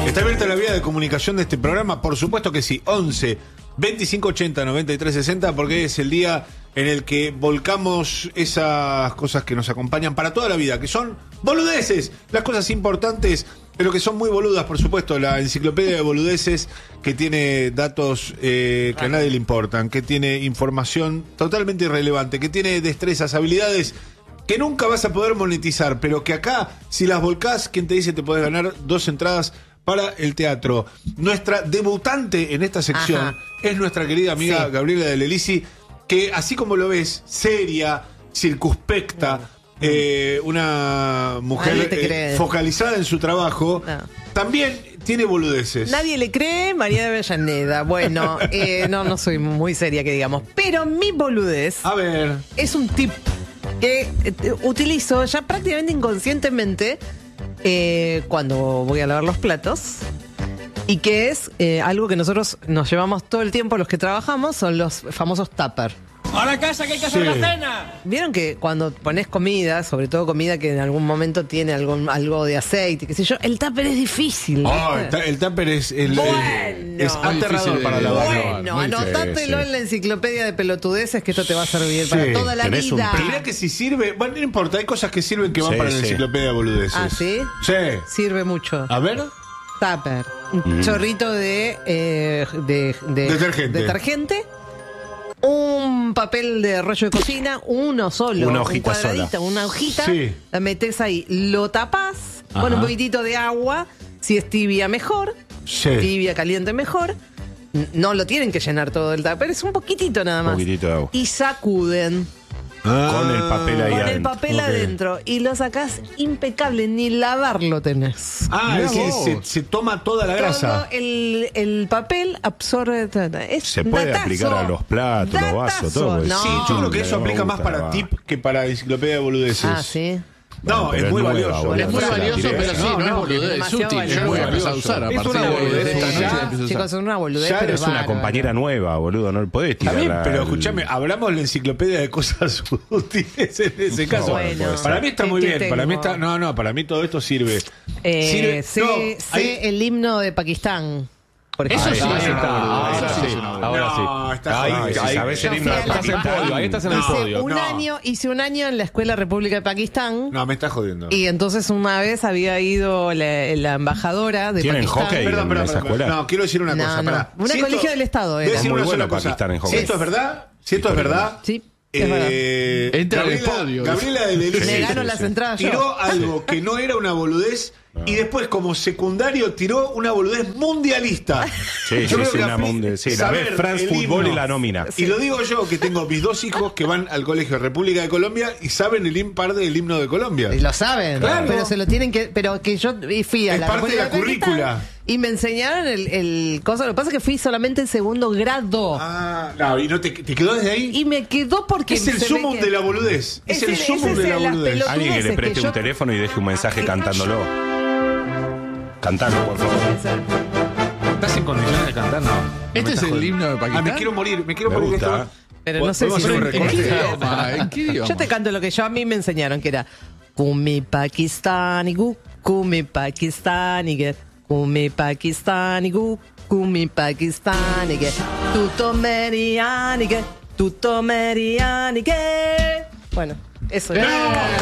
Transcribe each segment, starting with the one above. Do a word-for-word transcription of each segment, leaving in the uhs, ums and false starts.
¿Está abierta la vía de comunicación de este programa? Por supuesto que sí. once, veinticinco ochenta, noventa y tres sesenta, porque es el día en el que volcamos esas cosas que nos acompañan para toda la vida, que son boludeces, las cosas importantes, pero que son muy boludas, por supuesto. La enciclopedia de boludeces, que tiene datos eh, que a nadie le importan, que tiene información totalmente irrelevante, que tiene destrezas, habilidades que nunca vas a poder monetizar, pero que acá, si las volcás, ¿quién te dice te podés ganar dos entradas para el teatro? Nuestra debutante en esta sección Ajá. es nuestra querida amiga sí. Gabriela de Lelisi, que así como lo ves, seria, circunspecta, no. eh, una mujer eh, focalizada en su trabajo, no. también tiene boludeces. Nadie le cree, María de Avellaneda. Bueno, eh, no, no soy muy seria, que digamos, pero mi boludez a ver. es un tip que eh, utilizo ya prácticamente inconscientemente eh, cuando voy a lavar los platos, y que es eh, algo que nosotros nos llevamos todo el tiempo los que trabajamos, son los famosos tupper. ¡A la casa que hay que hacer Sí. la cena! Vieron que cuando pones comida, sobre todo comida que en algún momento tiene algo, algo de aceite, qué sé yo, el tupper es difícil. Oh, ¿viste? el, el tupper es, el, Bueno. el- es aterrador para la Bueno, Muy anotátelo sí, sí. en la enciclopedia de pelotudeces, que esto te va a servir Sí, para toda la tenés un vida. tip. Mirá que si sirve, bueno, no importa, hay cosas que sirven que van Sí, para la sí. enciclopedia de boludeces. Ah, ¿sí? Sí. Sirve mucho. A ver. Tupper. Un chorrito de, eh, de, de- Detergente. detergente. Un papel de rollo de cocina, uno solo. Una hojita un cuadradito, sola. una hojita. Sí. La metes ahí, lo tapás Ajá. con un poquitito de agua. Si es tibia, mejor. Sí. Tibia, caliente, mejor. N- No lo tienen que llenar todo el tupper, es un poquitito nada más. poquitito de agua. Y sacuden. Con el papel ahí Con el adentro. papel Ok. adentro. Y lo sacás impecable, ni lavarlo tenés. Ah, Mirá es que vos. se, se toma toda la Todo grasa. el, el papel absorbe. Es Se puede datazo. aplicar a los platos, los vasos, todo. Datazo. No. Sí, yo creo que Me eso aplica más gusta, para va. tip que para enciclopedia de boludeces. Ah, sí. No, Bueno, pero es muy nueva, valioso. boludo. Es muy No se la valioso, tiré. pero sí, No, no, es no, boludez, es demasiado útil. Yo valioso. voy a empezar a usar a Es partir una de boludez esta esta noche. ya. la empiezo a usar. Chicos, es una boludez, Ya pero Es una bárbara. compañera nueva, boludo. No le podés Está tirar. bien, pero escúchame, abramos la enciclopedia de cosas útiles en ese caso. Bueno, para mí está muy ¿qué bien. Para mí tengo? está, no, no, para mí todo esto sirve. Eh, Sirve- sé no, sé hay- el himno de Pakistán. Por Eso ejemplo. sí, Ahí es una está, boludez. ahora Eso sí sí, es una boludez. ahora No, sí. está Ahí, Ay, si ahí. sabés el Yo himno fui de a la Estás en Pakistán. podio, ahí estás en el Hice podio. un No. año, hice un año en la Escuela República de Pakistán. No, me estás jodiendo. Y entonces una vez había ido la, la embajadora de ¿Tienen Pakistán. hockey? Perdón, en perdón, esa perdón, escuela? No, quiero decir una No, cosa. no. pará. Una Si esto- colegio del Estado voy a era. decir Muy una bueno sola cosa. Pakistán en Si hockey. esto es verdad, si esto es verdad. Sí, es eh, Entra en el Gabriela, podio. Gabriela de Lelisi Me gano las entradas yo. tiró algo que no era una boludez y después como secundario tiró una boludez mundialista. Sí, Yo sí, creo sí, que una apli- mundial. Sí, la saber ves France el Fútbol himno. y la nómina. Y lo digo yo, que tengo mis dos hijos que van al colegio de República de Colombia y saben el impar del himno de Colombia. Y lo saben, Claro. pero se lo tienen que. Pero que yo fui a Es la parte de la República Pakistán currícula. y me enseñaron el, el cosa. Lo que pasa es que fui solamente en segundo grado. Ah, no, y no te, te quedó desde ahí. Y me quedó porque. Es el se ve sumum que- de la boludez. Es, Es el el- sumum ese de es la el- las boludez. pelotas. Alguien que le Es que preste yo- un teléfono y deje un mensaje cantándolo. Cantando, por favor. ¿Estás en condiciones de cantar? No. ¿Este es el himno de Ah, Pakistán? me quiero morir, me quiero Me morir de gusta. esto. Pero no sé ¿Podemos si hacer un en- ¿En qué recorte? idioma? ¿En qué idioma? Yo te canto lo que yo a mí me enseñaron, que era Kumi Pakistani gu, Kumi Pakistani ge, Kumi Pakistani gu, Kumi Pakistani ge, Tutto meriani ge, Tutto meriani ge. Bueno, eso es.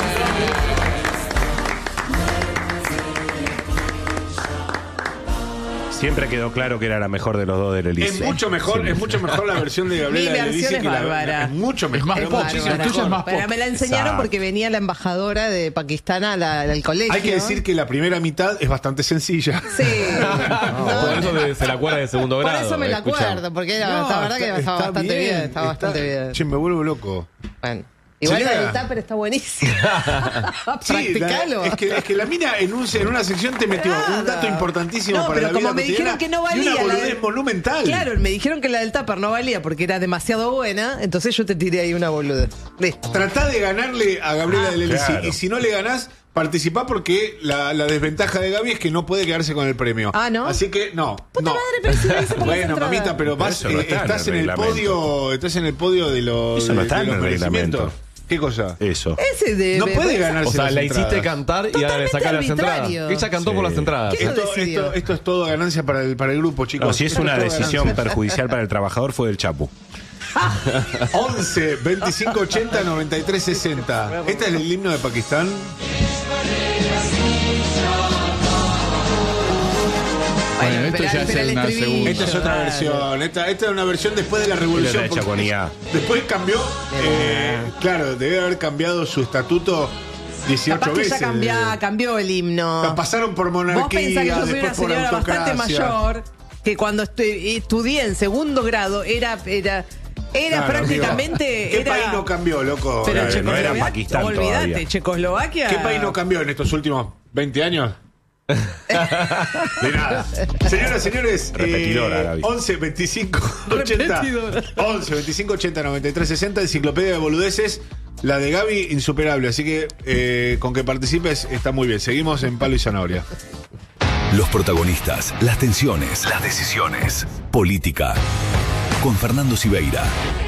Siempre quedó claro que era la mejor de los dos del Es Elise. mucho mejor, es mucho mejor la versión de Gabriela Mi de versión Lelisi es que la bárbara. Es mucho mejor. Es más es pop, muchísimo la tuya es mejor. más Pero pop. me la enseñaron Exacto. porque venía la embajadora de Pakistán a la- al colegio. Hay que decir que la primera mitad es bastante sencilla. Sí. Por eso de- se la acuerda de segundo Por grado. eso me la escuchamos. acuerdo, porque era, No, la verdad que está- estaba está bastante bien, estaba está- bastante bien. Che, me vuelvo loco. Bueno. Igual Señora. la del tupper está buenísima. Sí, Practicalo. la- es, que, es que la mina en, un, en una sección te metió Nada. un dato importantísimo No, para pero la como vida me dijeron cotidiana que no y valía una la boludez del- monumental. Claro, me dijeron que la del tupper no valía porque era demasiado buena, entonces yo te tiré ahí una boluda. Listo. Tratá de ganarle a Gabriela de Lelisi claro. y si no le ganás, participá porque la, la desventaja de Gaby es que no puede quedarse con el premio. Ah, ¿no? Así que no. Puta no. madre, pero si lo hice por las Bueno, entradas. mamita, pero vas, Pero eso no eh, está en estás el en el reglamento. podio, estás en el podio de los, Eso no de- está de en los el reglamento. merecimientos. ¿Qué cosa? Eso. Ese de. No puede ganarse O sea, las la entradas. hiciste cantar y ahora le Totalmente sacás las arbitrario. entradas. Ella cantó Sí. por las entradas. ¿Quién lo Esto, decidió? esto, esto es todo ganancia para el, para el grupo, chicos. No, si es Esto una todo decisión ganancia. perjudicial para el trabajador, fue del Chapu. once, veinticinco, ochenta, noventa y tres, sesenta. ¿Este es el himno de Pakistán? Bueno, esto espera, ya espera es el una estribillo. segunda. Esta es otra Claro. versión. Esta, esta es una versión después de la Y la revolución. de porque Chaconía. Después cambió. eh, claro, debe haber cambiado su estatuto dieciocho Capaz que veces. ya cambió, cambió el himno. Pasaron por Vos monarquía, pensás que yo soy una después por señora bastante autocracia. mayor, que cuando estu- estudié en segundo grado era, era, era Claro, prácticamente. amigo. ¿Qué era, país no cambió, loco? Pero Eh, no Checoslovaquia, era Pakistán olvídate, todavía. Checoslovaquia. ¿Qué país no cambió en estos últimos veinte años? De nada. Señoras, señores, Repetidora, eh, Gaby. once, veinticinco, ochenta. Repetidora. once, veinticinco, ochenta, noventa y tres, sesenta. Enciclopedia de boludeces. La de Gaby, insuperable. Así que eh, con que participes está muy bien. Seguimos en Palo y Zanahoria. Los protagonistas, las tensiones, las decisiones. Política. Con Fernando Siveira.